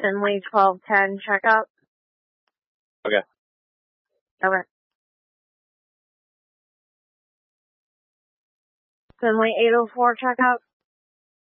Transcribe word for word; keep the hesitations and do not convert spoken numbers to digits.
Finley twelve ten checkup. Okay. Okay. Finley eight oh four checkup.